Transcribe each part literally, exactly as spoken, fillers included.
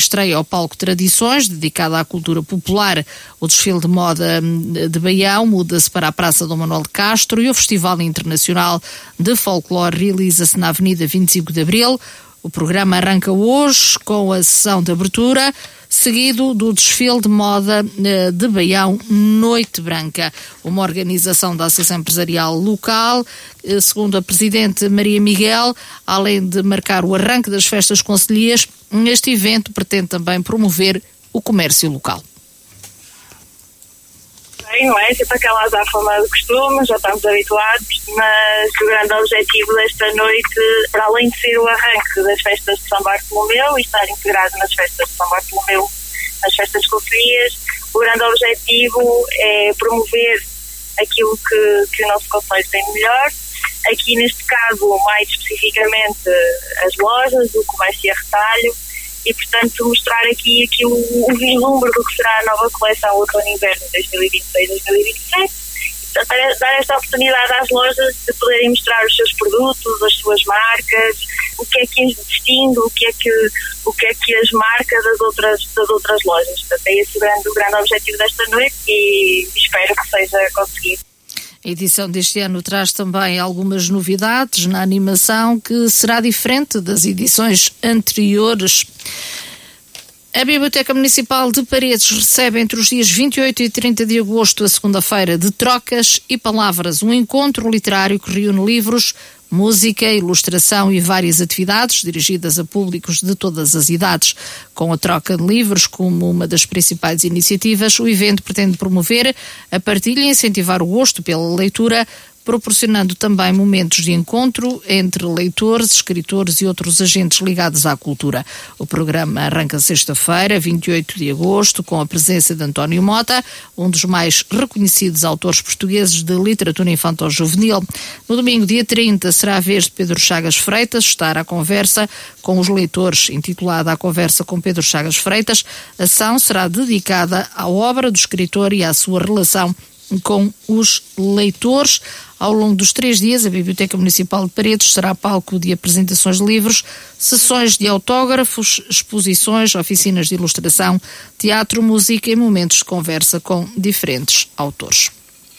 estreia ao Palco Tradições, dedicada à cultura popular. O desfile de moda de Baião muda-se para a Praça Dom Manuel de Castro e o Festival Internacional de Folclore realiza-se na Avenida vinte e cinco de Abril. O programa arranca hoje com a sessão de abertura, seguido do desfile de moda de Baião Noite Branca, uma organização da Associação Empresarial Local. Segundo a Presidente Maria Miguel, além de marcar o arranque das festas concelhias, este evento pretende também promover o comércio local. Não é? Sempre aquela azáfama de costume, já estamos habituados, mas o grande objetivo desta noite, para além de ser o arranque das festas de São Bartolomeu e estar integrado nas festas de São Bartolomeu, nas festas concelhias, o grande objetivo é promover aquilo que, que o nosso concelho tem de melhor. Aqui neste caso, mais especificamente, as lojas, o comércio e a retalho, e, portanto, mostrar aqui, aqui o, o vislumbre do que será a nova coleção outono-inverno dois mil e vinte e seis dois mil e vinte e sete. E, portanto, dar esta oportunidade às lojas de poderem mostrar os seus produtos, as suas marcas, o que é que as distingue, o que é que, o que, é que as marca das outras, das outras lojas. Portanto, é esse o grande, o grande objetivo desta noite e espero que seja conseguido. A edição deste ano traz também algumas novidades na animação que será diferente das edições anteriores. A Biblioteca Municipal de Paredes recebe entre os dias vinte e oito e trinta de agosto a segunda-feira de Trocas e Palavras, um encontro literário que reúne livros, música, ilustração e várias atividades dirigidas a públicos de todas as idades. Com a troca de livros como uma das principais iniciativas, o evento pretende promover a partilha e incentivar o gosto pela leitura, proporcionando também momentos de encontro entre leitores, escritores e outros agentes ligados à cultura. O programa arranca sexta-feira, vinte e oito de agosto, com a presença de António Mota, um dos mais reconhecidos autores portugueses de literatura infantil-juvenil. No domingo, dia trinta, será a vez de Pedro Chagas Freitas estar à conversa com os leitores. Intitulada A Conversa com Pedro Chagas Freitas, a ação será dedicada à obra do escritor e à sua relação com os leitores. Ao longo dos três dias, a Biblioteca Municipal de Paredes será palco de apresentações de livros, sessões de autógrafos, exposições, oficinas de ilustração, teatro, música e momentos de conversa com diferentes autores.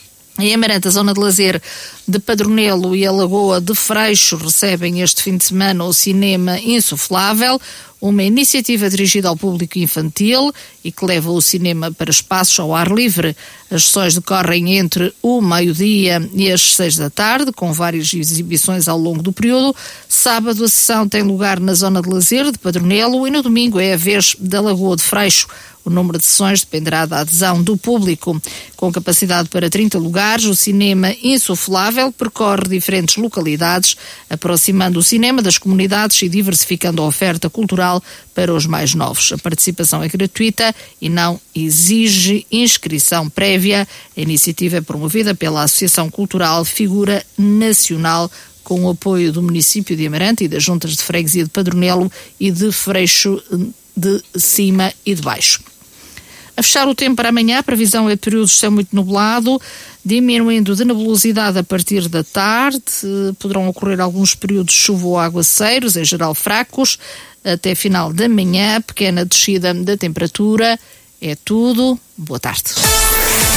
Em Amarante, a zona de lazer de Padronelo e a Lagoa de Freixo recebem este fim de semana o Cinema Insuflável, uma iniciativa dirigida ao público infantil e que leva o cinema para espaços ao ar livre. As sessões decorrem entre o meio-dia e as seis da tarde, com várias exibições ao longo do período. Sábado, a sessão tem lugar na zona de lazer de Padronelo e no domingo é a vez da Lagoa de Freixo. O número de sessões dependerá da adesão do público. Com capacidade para trinta lugares, o Cinema Insuflável percorre diferentes localidades, aproximando o cinema das comunidades e diversificando a oferta cultural para os mais novos. A participação é gratuita e não exige inscrição prévia. A iniciativa é promovida pela Associação Cultural Figura Nacional, com o apoio do município de Amarante e das juntas de freguesia de Padronelo e de Freixo de Cima e de Baixo. A fechar o tempo para amanhã, a previsão é de períodos de céu muito nublado, diminuindo de nebulosidade a partir da tarde. Poderão ocorrer alguns períodos de chuva ou aguaceiros, em geral fracos, até final da manhã, pequena descida da temperatura. É tudo. Boa tarde.